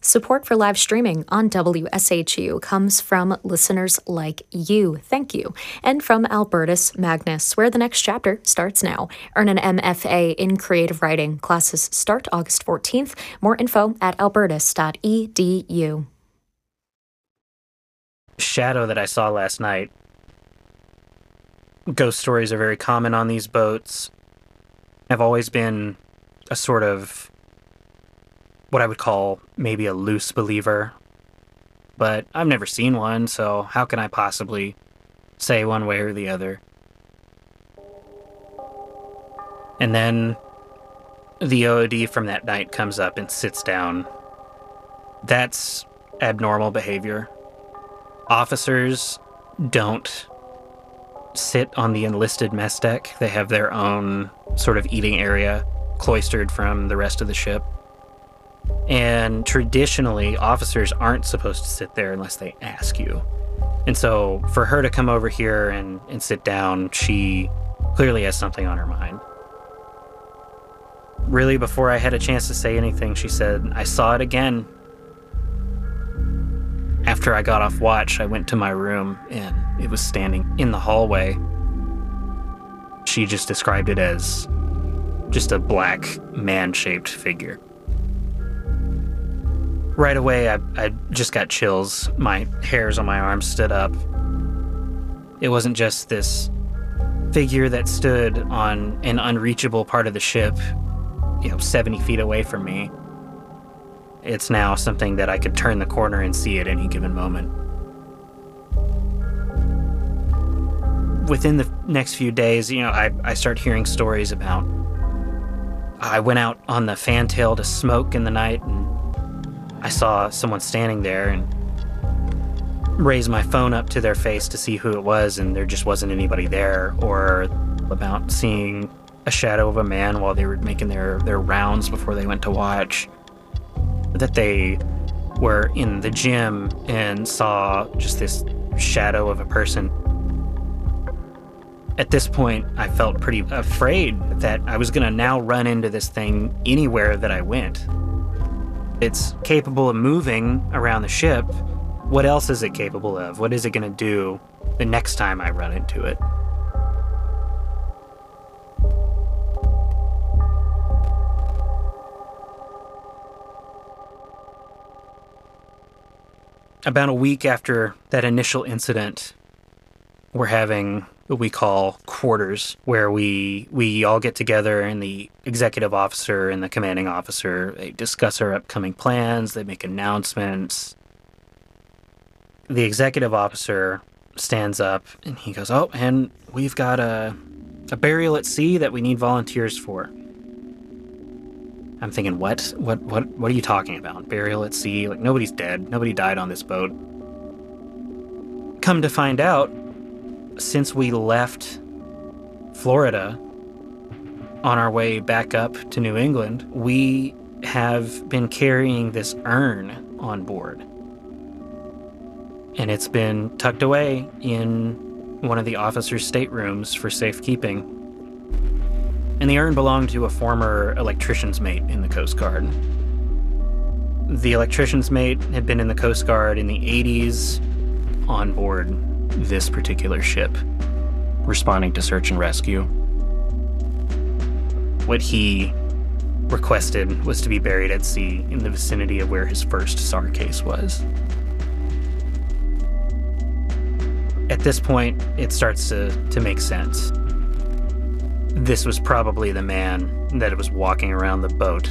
Support for live streaming on WSHU comes from listeners like you. Thank you. And from Albertus Magnus, where the next chapter starts now. Earn an MFA in creative writing. Classes start August 14th. More info at albertus.edu. Shadow that I saw last night. Ghost stories are very common on these boats. I've always been a sort of what I would call maybe a loose believer, but I've never seen one, so how can I possibly say one way or the other? And then the OOD from that night comes up and sits down. That's abnormal behavior. Officers don't sit on the enlisted mess deck. They have their own sort of eating area, cloistered from the rest of the ship. And traditionally, officers aren't supposed to sit there unless they ask you. And so for her to come over here and sit down, she clearly has something on her mind. Really, before I had a chance to say anything, she said, "I saw it again." After I got off watch, I went to my room and it was standing in the hallway. She just described it as just a black man-shaped figure. Right away, I just got chills. My hairs on my arms stood up. It wasn't just this figure that stood on an unreachable part of the ship, 70 feet away from me. It's now something that I could turn the corner and see at any given moment. Within the next few days, I start hearing stories about I went out on the fantail to smoke in the night and I saw someone standing there and raised my phone up to their face to see who it was, and there just wasn't anybody there. Or about seeing a shadow of a man while they were making their rounds before they went to watch. That they were in the gym and saw just this shadow of a person. At this point, I felt pretty afraid that I was going to now run into this thing anywhere that I went. It's capable of moving around the ship. What else is it capable of? What is it going to do the next time I run into it? About a week after that initial incident, we're having what we call quarters, where we all get together and the executive officer and the commanding officer, they discuss our upcoming plans, they make announcements. The executive officer stands up and he goes, "Oh, and we've got a burial at sea that we need volunteers for." I'm thinking, what are you talking about? Burial at sea? Like, nobody's dead. Nobody died on this boat. Come to find out, since we left Florida on our way back up to New England, we have been carrying this urn on board. And it's been tucked away in one of the officers' staterooms for safekeeping. And the urn belonged to a former electrician's mate in the Coast Guard. The electrician's mate had been in the Coast Guard in the 80s on board this particular ship, responding to search and rescue. What he requested was to be buried at sea in the vicinity of where his first SAR case was. At this point, it starts to make sense. This was probably the man that was walking around the boat.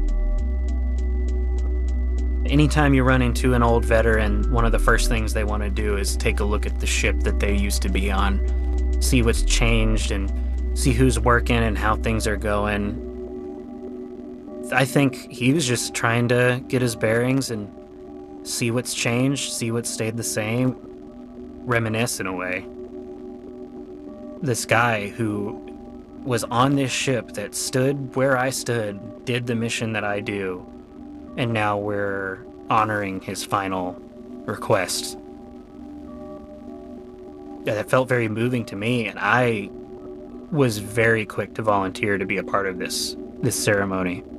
Anytime you run into an old veteran, one of the first things they want to do is take a look at the ship that they used to be on, see what's changed and see who's working and how things are going. I think he was just trying to get his bearings and see what's changed, see what's stayed the same, reminisce in a way. This guy who was on this ship that stood where I stood, did the mission that I do, and now we're honoring his final request. That felt very moving to me, and I was very quick to volunteer to be a part of this ceremony.